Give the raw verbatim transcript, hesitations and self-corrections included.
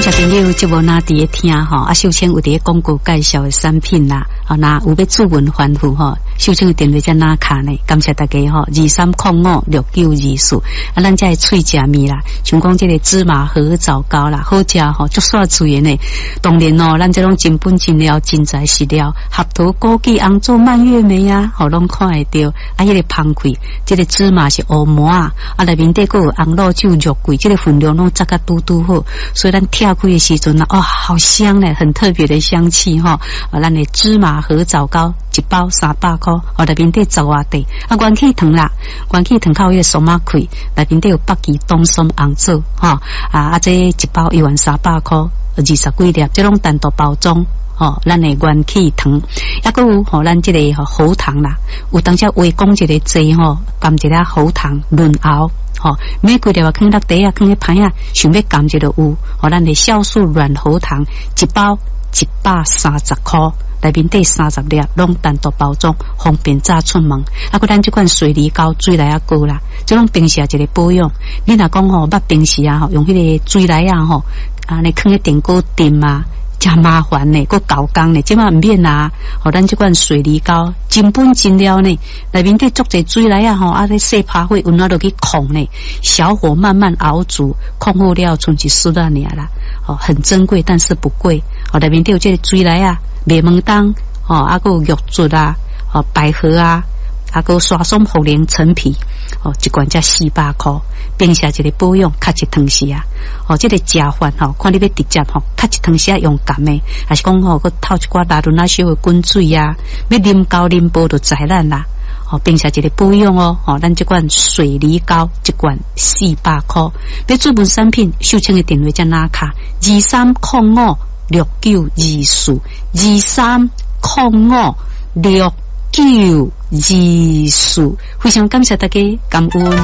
小朋友节目哪伫咧听吼，啊，秀清有伫广告介绍的产品啦，啊，那有要主文反复吼，秀清的电话在哪卡呢？感谢大家吼，二三零五六九二四，啊，咱这脆食面啦，像讲这个芝麻荷枣糕啦，好食吼，足煞脆的呢。当然哦，咱这种真本真料、真材实料，合桃、枸杞、红枣、蔓越莓啊，吼，拢看会到。啊，迄个芳开，这个芝麻是乌麻啊，啊，内面底个有红露酒、肉桂，这个分量拢扎甲嘟嘟好，所以咱跳开的时阵啊，哦，好香嘞，很特别的香气哈。啊，咱的芝麻荷枣糕一包三百块，哦，内面底十外块，啊，元气糖啦，元气糖靠迄个松仔开，内面底有北极冬松红枣，哈，啊啊，这一包一万三百块，二十几粒，这种单独包装。哦，咱的元气糖，抑个有吼，咱这个喉糖啦，有当时微讲一个剂吼，含一粒喉糖润喉，吼，每几粒啊，放落地啊，放喺盘啊，想要含一个有，吼，咱的酵素软喉糖一包一百三十块，内面底三十粒，拢单独包装，方便早出门。啊，个咱这款水梨膏水来啊膏啦，这种平时啊一个保养。你若讲吼，捌平时啊吼，用迄个水来啊吼，啊，你放喺电锅炖啊。真麻烦呢，个搞工呢，即马唔免啊！吼，咱即款水梨膏真本真料呢，内面底足侪水来啊！吼，啊，咧细拍火，温啊落去控呢，小火慢慢熬煮，控好了，剩一丝啊尔啦。哦，很珍贵，但是不贵。哦，内面底有这个水来啊，麦门冬，哦，啊个玉竹啊，哦，百合啊。啊，个刷松茯苓陈皮，哦，一罐才四百块，平时一个保养，较一汤时啊，哦，这个食饭吼，看你要直接吼，较一汤时啊用甘的，还是讲吼，佮透一寡拉伦啊小的滚水啊，要啉高啉煲就知咱啦，哦，平时一个保养哦，哦，咱这款水梨膏一罐四百块，要主文产品，秀清的电话在哪卡？二三零五六九二四，二三零五六九。二四，非常感谢大家，感恩。